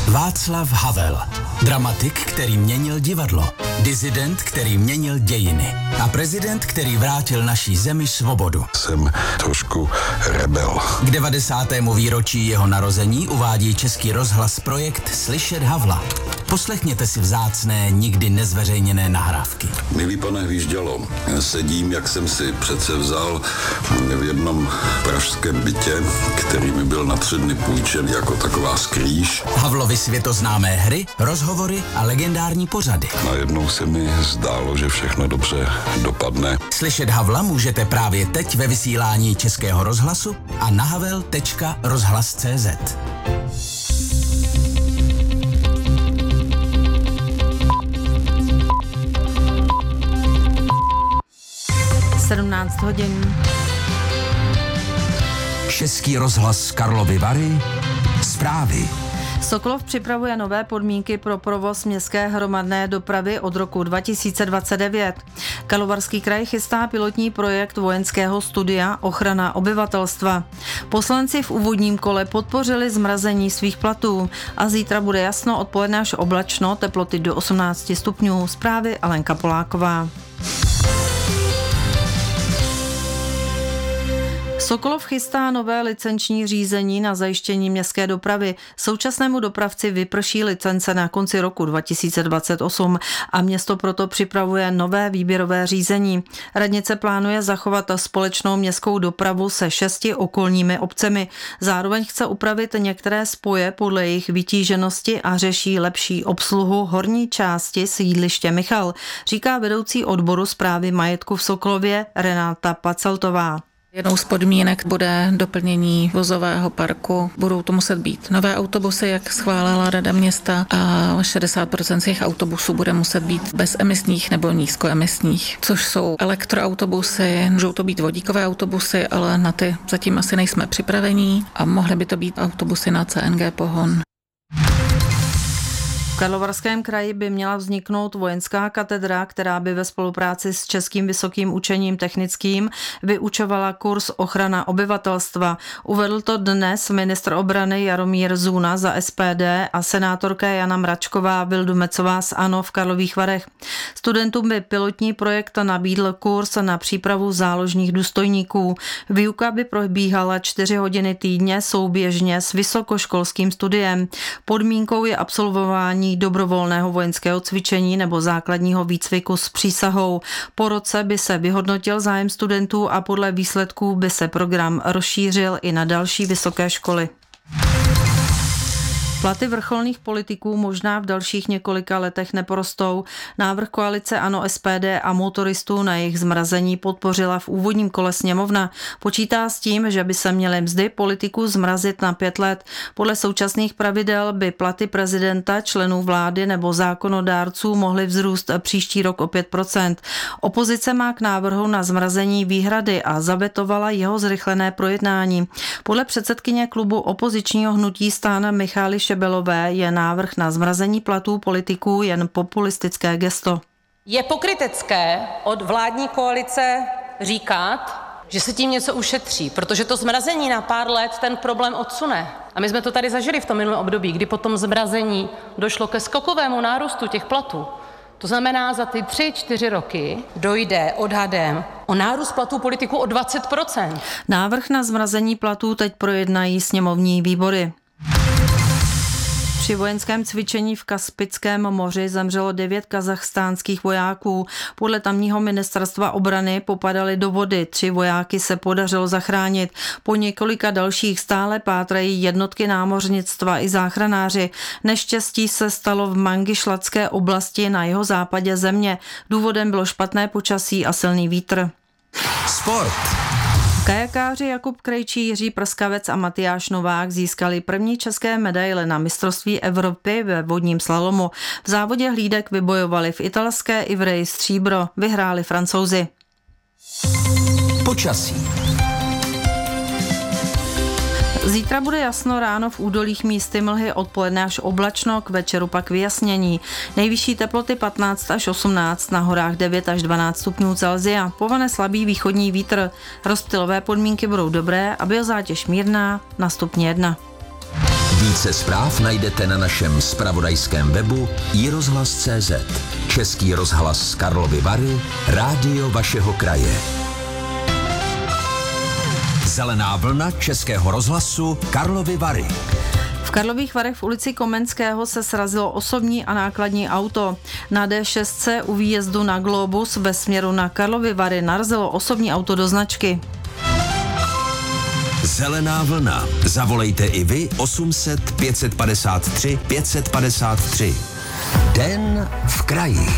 Václav Havel. Dramatik, který měnil divadlo. Disident, který měnil dějiny. A prezident, který vrátil naší zemi svobodu. Jsem trošku rebel. K 90. výročí jeho narození uvádí Český rozhlas projekt Slyšet Havla. Poslechněte si vzácné, nikdy nezveřejněné nahrávky. Milý pane Hvíždělo, sedím, jak jsem si přece vzal v jednom pražském bytě, který mi byl na 3 dny půjčen jako taková skrýž. Havlovy světoznámé hry, rozhovory a legendární pořady. Najednou se mi zdálo, že všechno dobře dopadne. Slyšet Havla můžete právě teď ve vysílání Českého rozhlasu a na havel.rozhlas.cz. 17 hodin. Český rozhlas Karlovy Vary. Zprávy. Sokolov připravuje nové podmínky pro provoz městské hromadné dopravy od roku 2029. Karlovarský kraj chystá pilotní projekt vojenského studia Ochrana obyvatelstva. Poslanci v úvodním kole podpořili zmrazení svých platů a zítra bude jasno, odpoledne až oblačno, teploty do 18 stupňů. Zprávy Alenka Poláková. Sokolov chystá nové licenční řízení na zajištění městské dopravy. Současnému dopravci vyprší licence na konci roku 2028 a město proto připravuje nové výběrové řízení. Radnice plánuje zachovat společnou městskou dopravu se 6 okolními obcemi. Zároveň chce upravit některé spoje podle jejich vytíženosti a řeší lepší obsluhu horní části sídliště Michal, říká vedoucí odboru správy majetku v Sokolově Renáta Paceltová. Jednou z podmínek bude doplnění vozového parku. Budou to muset být nové autobusy, jak schválila Rada města, a 60% z těch autobusů bude muset být bezemisních nebo nízkoemisních, což jsou elektroautobusy, můžou to být vodíkové autobusy, ale na ty zatím asi nejsme připravení a mohly by to být autobusy na CNG pohon. V Karlovarském kraji by měla vzniknout vojenská katedra, která by ve spolupráci s Českým vysokým učením technickým vyučovala kurz Ochrana obyvatelstva. Uvedl to dnes ministr obrany Jaromír Zůna za SPD a senátorka Jana Mračková Vildumecová z ANO v Karlových Varech. Studentům by pilotní projekt nabídl kurz na přípravu záložních důstojníků. Výuka by probíhala 4 hodiny týdně souběžně s vysokoškolským studiem. Podmínkou je absolvování dobrovolného vojenského cvičení nebo základního výcviku s přísahou. Po roce by se vyhodnotil zájem studentů a podle výsledků by se program rozšířil i na další vysoké školy. Platy vrcholných politiků možná v dalších několika letech neporostou. Návrh koalice ANO, SPD a motoristů na jejich zmrazení podpořila v úvodním kole sněmovna. Počítá s tím, že by se měly mzdy politiků zmrazit na 5 let. Podle současných pravidel by platy prezidenta, členů vlády nebo zákonodárců mohly vzrůst příští rok o 5%. Opozice má k návrhu na zmrazení výhrady a zavetovala jeho zrychlené projednání. Podle předsedkyně klubu opozičního hnutí STAN Michaly Šebelové je návrh na zmrazení platů politiků jen populistické gesto. Je pokrytecké od vládní koalice říkat, že se tím něco ušetří, protože to zmrazení na pár let ten problém odsune. A my jsme to tady zažili v tom minulém období, kdy po tom zmrazení došlo ke skokovému nárůstu těch platů. To znamená, za ty 3-4 roky dojde odhadem o nárůst platů politiků o 20%. Návrh na zmrazení platů teď projednají sněmovní výbory. Při vojenském cvičení v Kaspickém moři zemřelo 9 kazachstánských vojáků. Podle tamního ministerstva obrany popadali do vody. 3 vojáky se podařilo zachránit. Po několika dalších stále pátrají jednotky námořnictva i záchranáři. Neštěstí se stalo v Mangišlatské oblasti na jihozápadě země. Důvodem bylo špatné počasí a silný vítr. Sport. Kajakáři Jakub Krejčí, Jiří Prskavec a Matyáš Novák získali první české medaile na mistrovství Evropy ve vodním slalomu. V závodě hlídek vybojovali v italské Ivreji stříbro, vyhráli Francouzi. Počasí. Zítra bude jasno, ráno v údolích místy mlhy, odpoledne až oblačno, k večeru pak vyjasnění. Nejvyšší teploty 15 až 18, na horách 9 až 12 stupňů Celsia. Povane slabý východní vítr. Rozptylové podmínky budou dobré a biozátěž mírná na stupni 1. Více zpráv najdete na našem zpravodajském webu iRozhlas.cz. Český rozhlas Karlovy Vary, rádio vašeho kraje. Zelená vlna Českého rozhlasu Karlovy Vary. V Karlových Varech v ulici Komenského se srazilo osobní a nákladní auto. Na D6 u výjezdu na Globus ve směru na Karlovy Vary narazilo osobní auto do značky. Zelená vlna. Zavolejte i vy 800 553 553. Den v kraji.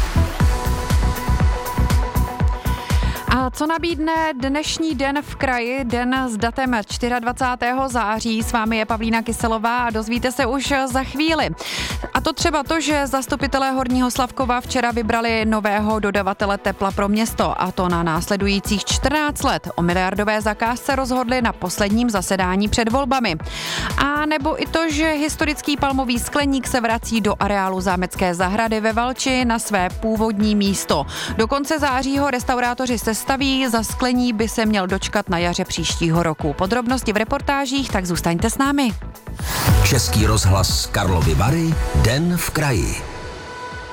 A co nabídne dnešní den v kraji, den s datem 24. září? S vámi je Pavlína Kyselová a dozvíte se už za chvíli. A to třeba to, že zastupitelé Horního Slavkova včera vybrali nového dodavatele tepla pro město, a to na následujících 14 let. O miliardové zakázce rozhodli na posledním zasedání před volbami. A nebo i to, že historický palmový skleník se vrací do areálu Zámecké zahrady ve Valči na své původní místo. Do konce září ho restaurátoři staví, za sklení by se měl dočkat na jaře příštího roku. Podrobnosti v reportážích, tak zůstaňte s námi. Český rozhlas Karlovy Vary, den v kraji.